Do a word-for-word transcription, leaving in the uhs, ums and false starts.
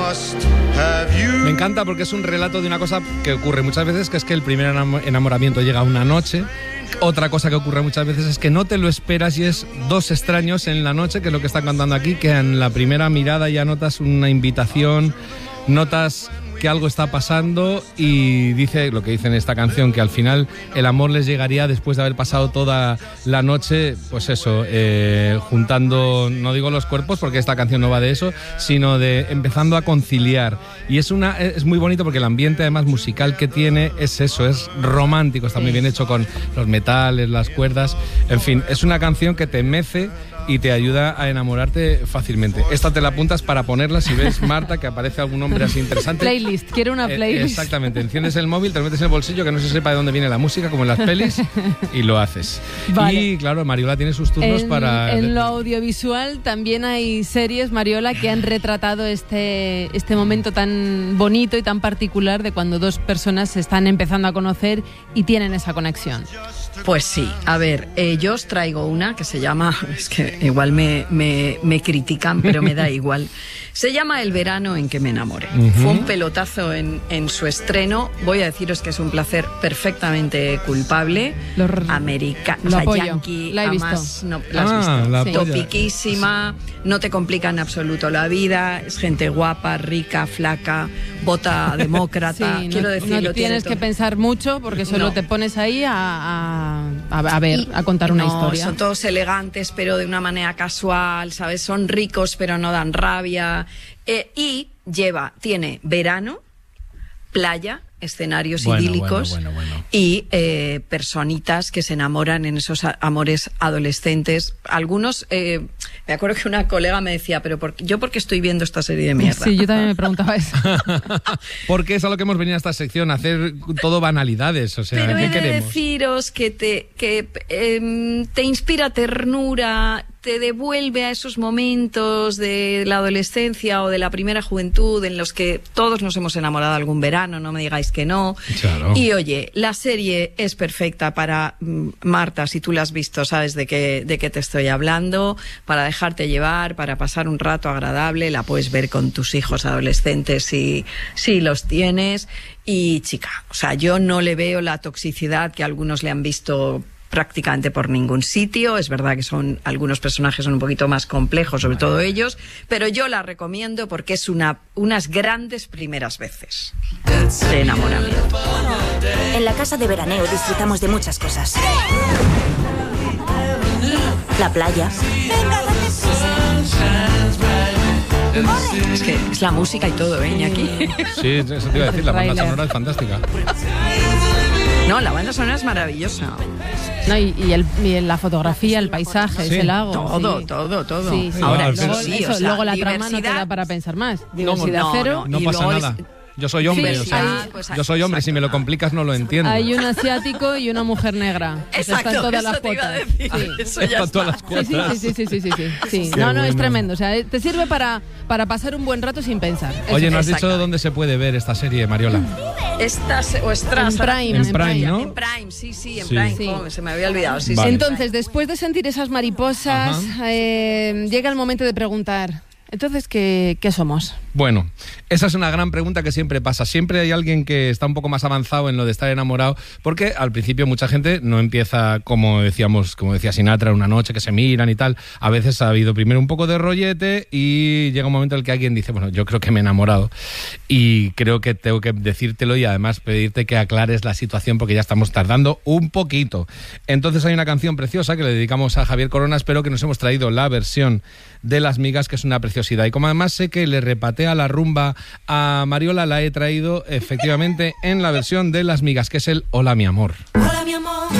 Me encanta porque es un relato de una cosa que ocurre muchas veces, que es que el primer enamoramiento llega una noche. Otra cosa que ocurre muchas veces es que no te lo esperas y es dos extraños en la noche, que es lo que está contando aquí, que en la primera mirada ya notas una invitación, notas que algo está pasando y dice lo que dice en esta canción, que al final el amor les llegaría después de haber pasado toda la noche, pues eso, eh, juntando, no digo los cuerpos porque esta canción no va de eso, sino de empezando a conciliar. Y es una es muy bonito porque el ambiente además musical que tiene es eso, es romántico, está muy bien hecho con los metales, las cuerdas, en fin, es una canción que te mece y te ayuda a enamorarte fácilmente. Esta te la apuntas para ponerla si ves, Marta, que aparece algún hombre así interesante. Playlist, quiero una playlist. Eh, exactamente, enciendes el móvil, te lo metes en el bolsillo, que no se sepa de dónde viene la música, como en las pelis, y lo haces. Vale. Y claro, Mariola tiene sus turnos en, para... En lo audiovisual también hay series, Mariola, que han retratado este, este momento tan bonito y tan particular de cuando dos personas se están empezando a conocer y tienen esa conexión. Pues sí, a ver, eh, yo os traigo una que se llama, es que igual me, me, me critican, pero me da igual. Se llama El verano en que me enamoré. Uh-huh. Fue un pelotazo en, en su estreno. Voy a deciros que es un placer perfectamente culpable. Americano, o sea, apoyo. Yankee, la he además, visto. No, la has ah, visto. La sí. Topiquísima, no te complica en absoluto la vida, es gente guapa, rica, flaca, vota demócrata. Sí, Quiero no, decirlo, no tienes tiene que pensar mucho porque solo no. te pones ahí a, a, a ver, y, a contar una no, historia. Son todos elegantes, pero de una manera casual, ¿sabes? Son ricos, pero no dan rabia. Eh, y lleva, tiene verano, playa, escenarios bueno, idílicos bueno, bueno, bueno. y eh, personitas que se enamoran en esos amores adolescentes. Algunos, eh, me acuerdo que una colega me decía, pero por, ¿yo por qué estoy viendo esta serie de mierda? Sí, yo también me preguntaba eso. Porque es a lo que hemos venido a esta sección, a hacer todo banalidades, o sea, pero ¿qué he de queremos? deciros que te, que, eh, te inspira ternura, te devuelve a esos momentos de la adolescencia o de la primera juventud en los que todos nos hemos enamorado algún verano, no me digáis que no. Claro. Y oye, la serie es perfecta para, Marta, si tú la has visto, sabes de qué, de qué te estoy hablando, para dejarte llevar, para pasar un rato agradable, la puedes ver con tus hijos adolescentes si, si los tienes. Y chica, o sea, yo no le veo la toxicidad que algunos le han visto prácticamente por ningún sitio. Es verdad que son algunos personajes son un poquito más complejos, sobre todo ellos, pero yo la recomiendo porque es una unas grandes primeras veces de enamoramiento. En la casa de veraneo disfrutamos de muchas cosas. La playa. Es que es la música y todo, ¿eh, Iñaki? Sí, eso te iba a decir, la banda sonora es fantástica. No, la banda sonora es maravillosa. No, y, y, el, y la fotografía, el paisaje, sí. ese lago. Todo, sí. todo, todo. Sí, sí. Ahora, No, eso luego, sí, eso, o sea, luego la diversidad... trama no te da para pensar más. No, Diversidad no, cero. no. No Y pasa luego nada. es- Yo soy hombre, Sí, o sea, hay- pues, yo soy hombre, si me lo complicas no lo entiendo. Hay un asiático y una mujer negra. Eso Exacto, está en todas eso las te iba a fotos. decir. Sí. Eso ya Están todas está. las Sí, cuotas. sí, sí, sí, sí, sí, sí, sí. Qué No, no, es bueno. tremendo. O sea, te sirve para, para pasar un buen rato sin pensar. Eso. Oye, ¿no has dicho Exactamente. dónde se puede ver esta serie, Mariola? Estas o Estras. En Prime, En en Prime, ¿no? En Prime, sí, sí, en Sí. Prime. Sí. Joder, se me había olvidado. Sí, Vale. sí. Entonces, después de sentir esas mariposas, eh, llega el momento de preguntar, entonces, ¿qué, qué somos? Bueno, esa es una gran pregunta que siempre pasa. Siempre hay alguien que está un poco más avanzado en lo de estar enamorado, porque al principio mucha gente no empieza, como decíamos, como decía Sinatra, una noche que se miran y tal. A veces ha habido primero un poco de rollete y llega un momento en el que alguien dice, bueno, yo creo que me he enamorado y creo que tengo que decírtelo y además pedirte que aclares la situación porque ya estamos tardando un poquito. Entonces hay una canción preciosa que le dedicamos a Javier Corona, espero que nos hemos traído la versión de Las Migas, que es una preciosidad. Y como además sé que le repatea la rumba a Mariola, la he traído efectivamente en la versión de Las Migas, que es el Hola mi amor. Hola, mi amor.